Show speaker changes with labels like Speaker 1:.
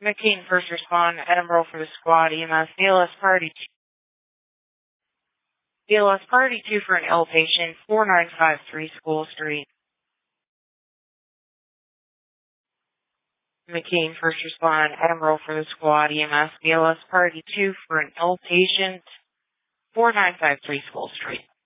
Speaker 1: McKean first respond, Edinburgh for the squad, EMS, BLS Party 2 for an ill patient, 4953 School Street. McKean first respond, Edinburgh for the squad, EMS, BLS Party 2 for an ill patient, 4953 School Street.